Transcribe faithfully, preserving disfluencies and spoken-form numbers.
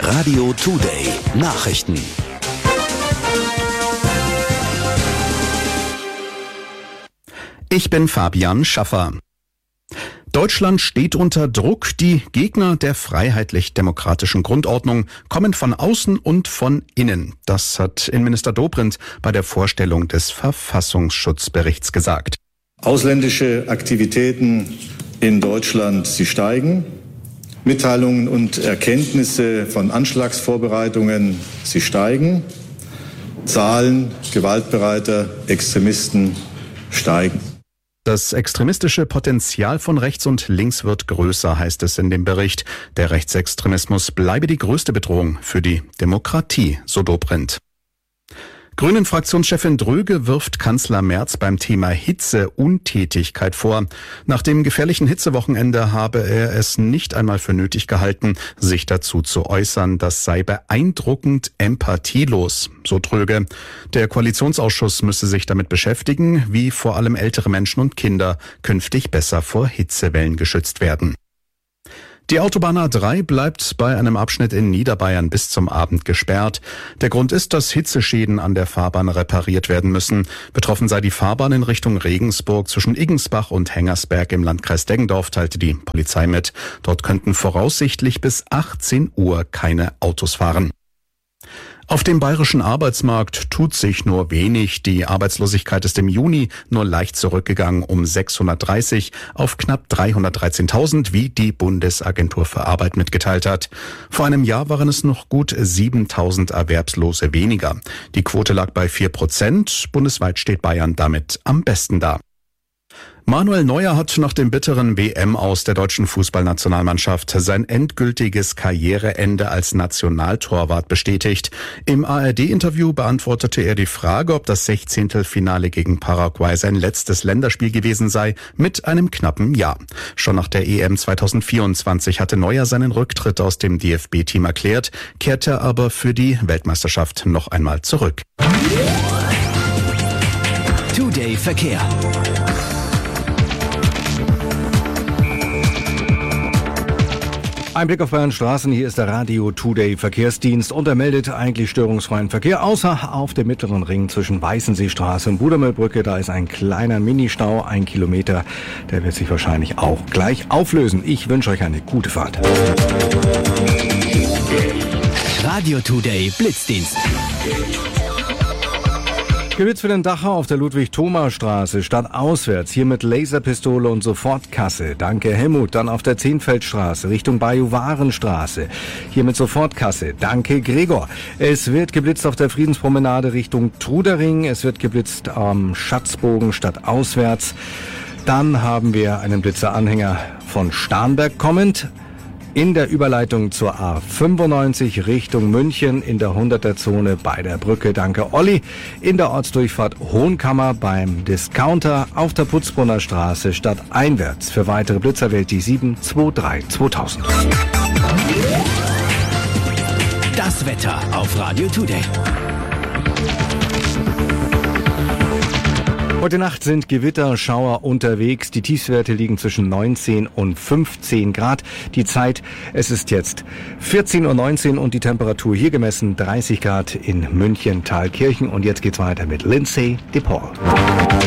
Radio Today Nachrichten. Ich bin Fabian Schaffer. Deutschland steht unter Druck. Die Gegner der freiheitlich-demokratischen Grundordnung kommen von außen und von innen. Das hat Innenminister Dobrindt bei der Vorstellung des Verfassungsschutzberichts gesagt. Ausländische Aktivitäten in Deutschland, sie steigen. Mitteilungen und Erkenntnisse von Anschlagsvorbereitungen, sie steigen. Zahlen gewaltbereiter Extremisten steigen. Das extremistische Potenzial von rechts und links wird größer, heißt es in dem Bericht. Der Rechtsextremismus bleibe die größte Bedrohung für die Demokratie, so Dobrindt. Grünen-Fraktionschefin Dröge wirft Kanzler Merz beim Thema Hitze Untätigkeit vor. Nach dem gefährlichen Hitzewochenende habe er es nicht einmal für nötig gehalten, sich dazu zu äußern. Das sei beeindruckend empathielos, so Dröge. Der Koalitionsausschuss müsse sich damit beschäftigen, wie vor allem ältere Menschen und Kinder künftig besser vor Hitzewellen geschützt werden. Die Autobahn A drei bleibt bei einem Abschnitt in Niederbayern bis zum Abend gesperrt. Der Grund ist, dass Hitzeschäden an der Fahrbahn repariert werden müssen. Betroffen sei die Fahrbahn in Richtung Regensburg zwischen Iggensbach und Hengersberg im Landkreis Deggendorf, teilte die Polizei mit. Dort könnten voraussichtlich bis achtzehn Uhr keine Autos fahren. Auf dem bayerischen Arbeitsmarkt tut sich nur wenig. Die Arbeitslosigkeit ist im Juni nur leicht zurückgegangen um sechshundertdreißig auf knapp dreihundertdreizehntausend, wie die Bundesagentur für Arbeit mitgeteilt hat. Vor einem Jahr waren es noch gut siebentausend Erwerbslose weniger. Die Quote lag bei vier Prozent. Bundesweit steht Bayern damit am besten da. Manuel Neuer hat nach dem bitteren W M-Aus der deutschen Fußballnationalmannschaft sein endgültiges Karriereende als Nationaltorwart bestätigt. Im A R D-Interview beantwortete er die Frage, ob das Sechzehntelfinale gegen Paraguay sein letztes Länderspiel gewesen sei, mit einem knappen Ja. Schon nach der E M zweitausendvierundzwanzig hatte Neuer seinen Rücktritt aus dem D F B-Team erklärt, kehrte aber für die Weltmeisterschaft noch einmal zurück. Today Verkehr. Ein Blick auf Bayern Straßen, hier ist der Radio Today Verkehrsdienst und er meldet eigentlich störungsfreien Verkehr, außer auf dem mittleren Ring zwischen Weißenseestraße und Brudermühlbrücke. Da ist ein kleiner Ministau, ein Kilometer, der wird sich wahrscheinlich auch gleich auflösen. Ich wünsche euch eine gute Fahrt. Radio Today Blitzdienst. Gewitz für den Dachau auf der Ludwig-Thoma-Straße, stadtauswärts, hier mit Laserpistole und Sofortkasse. Danke Helmut. Dann auf der Zehnfeldstraße, Richtung Bajuwarenstraße, hier mit Sofortkasse. Danke Gregor. Es wird geblitzt auf der Friedenspromenade Richtung Trudering. Es wird geblitzt am Schatzbogen stadtauswärts. Dann haben wir einen Blitzeranhänger von Starnberg kommend. In der Überleitung zur A fünfundneunzig Richtung München in der hunderter-Zone bei der Brücke. Danke Olli. In der Ortsdurchfahrt Hohenkammer beim Discounter auf der Putzbrunner Straße stadteinwärts. Für weitere Blitzer wählt die sieben zwei drei zweitausend. Das Wetter auf Radio Today. Heute Nacht sind Gewitterschauer unterwegs. Die Tiefstwerte liegen zwischen neunzehn und fünfzehn Grad. Die Zeit, es ist jetzt vierzehn Uhr neunzehn und die Temperatur hier gemessen dreißig Grad in München, Thalkirchen. Und jetzt geht's weiter mit Lindsay DePaul.